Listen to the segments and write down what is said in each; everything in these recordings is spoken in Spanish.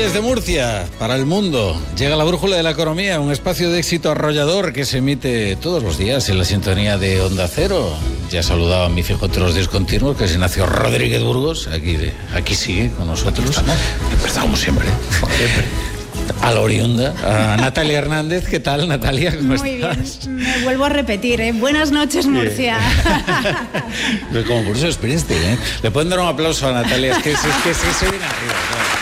Desde Murcia, para el mundo, llega la Brújula de la Economía, un espacio de éxito arrollador que se emite todos los días en la sintonía de Onda Cero. Ya saludaba a mi fijo entre los discontinuos, que es Ignacio Rodríguez Burgos, aquí sigue con nosotros. Empezamos siempre. A la oriunda, a Natalia Hernández. ¿Qué tal, Natalia? ¿Cómo Muy estás? Bien, me vuelvo a repetir, ¿eh? Buenas noches, Murcia. Pero como por eso experiencia, ¿eh? Le pueden dar un aplauso a Natalia, es que se viene arriba, ¿no?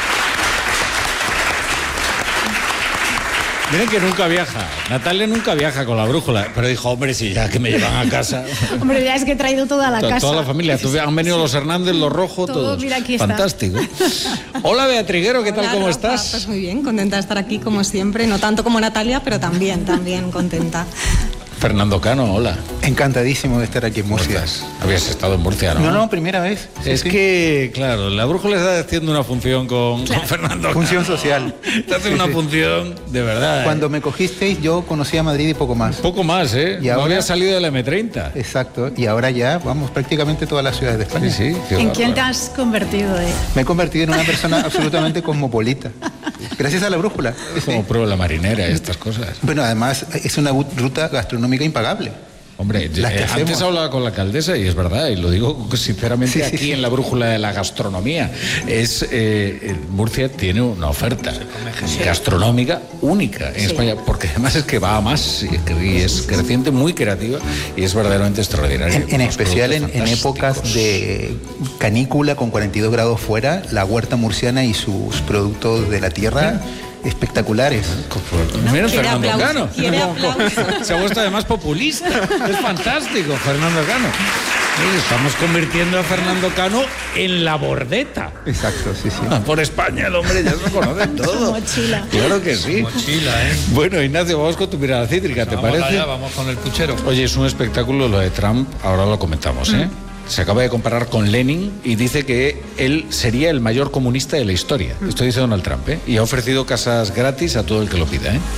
Miren que nunca viaja. Natalia nunca viaja con la brújula. Pero dijo, hombre, si ya que me llevan a casa. Hombre, ya es que he traído toda la casa. Toda la familia. Han venido los Hernández, los Rojo, todos. Mira, aquí está. Fantástico. Hola, Beatriguero, ¿qué tal? Hola, ¿Cómo Rafa, estás? Pues muy bien, contenta de estar aquí como siempre. No tanto como Natalia, pero también contenta. Fernando Cano, hola. Encantadísimo de estar aquí en Murcia. Habías estado en Murcia, ¿no? No, primera vez. Es que, claro, la brújula está haciendo una función con Fernando Cano. Función social. Está haciendo una función de verdad. Cuando me cogisteis, yo conocía Madrid y poco más. Poco más, ¿eh? Y ahora, no había salido de la M30. Exacto. Y ahora ya, vamos, prácticamente todas las ciudades de España. Sí. ¿En quién te has convertido, eh? Me he convertido en una persona absolutamente cosmopolita. Gracias a la brújula. Es como prueba la marinera y estas cosas. Bueno, además, es una ruta gastronómica impagable. Hombre, antes hablaba con la alcaldesa y es verdad, y lo digo sinceramente aquí en la brújula de la gastronomía. Murcia tiene una oferta gastronómica única en España, porque además es que va a más y es creciente, muy creativa y es verdaderamente extraordinaria. En especial en épocas de canícula con 42 grados fuera, la huerta murciana y sus productos de la tierra. Espectaculares. Mira, Fernando Cano. Se ha vuelto además populista. Es fantástico, Fernando Cano. Estamos convirtiendo a Fernando Cano en la bordeta. Exacto, sí. Por España, el hombre ya se conoce todo. Mochila. Claro que sí. Mochila, ¿eh? Bueno, Ignacio, vamos con tu mirada cítrica, ¿te parece? Allá, vamos con el puchero. Oye, es un espectáculo lo de Trump, ahora lo comentamos, ¿eh? Se acaba de comparar con Lenin y dice que él sería el mayor comunista de la historia. Esto dice Donald Trump, ¿eh? Y ha ofrecido casas gratis a todo el que lo pida, ¿eh?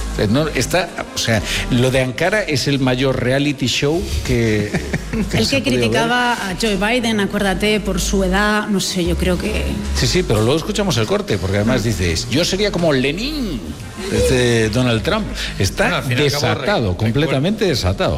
Lo de Ankara es el mayor reality show que El que criticaba a Joe Biden, acuérdate, por su edad, no sé, yo creo que... Sí, pero luego escuchamos el corte, porque además dices, yo sería como Lenin, Donald Trump. Está desatado, completamente desatado.